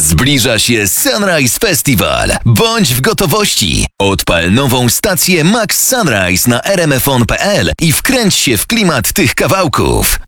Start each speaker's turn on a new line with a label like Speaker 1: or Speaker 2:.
Speaker 1: Zbliża się Sunrise Festival. Bądź w gotowości. Odpal nową stację Max Sunrise na rmfon.pl i wkręć się w klimat tych kawałków.